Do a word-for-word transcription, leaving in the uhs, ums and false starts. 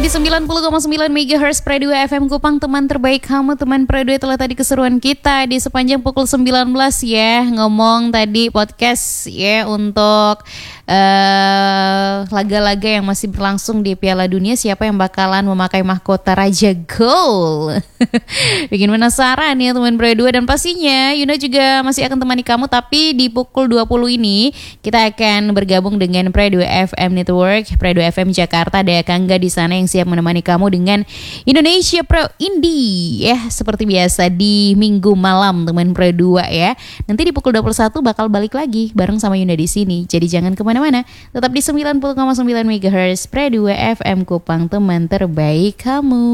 di sembilan puluh koma sembilan megahertz Pre dua F M Kupang, teman terbaik kamu. Teman Pre dua, telah tadi keseruan kita di sepanjang pukul sembilan belas ya. Ngomong tadi podcast ya untuk uh, laga-laga yang masih berlangsung di Piala Dunia. Siapa yang bakalan memakai mahkota Raja Gol? Bikin penasaran ya teman Pre dua. Dan pastinya Yuna juga masih akan temani kamu. Tapi di pukul dua puluh ini kita akan bergabung dengan Pre dua F M Network, Pre dua F M Jakarta. Ada Kangga di sana yang siap menemani kamu dengan Indonesia Pro Indie ya, seperti biasa di Minggu malam teman Pre dua ya. Nanti di pukul dua puluh satu bakal balik lagi bareng sama Yuna di sini. Jadi jangan kemana-mana, tetap di sembilan puluh koma sembilan megahertz Pre dua F M Kupang, teman terbaik kamu.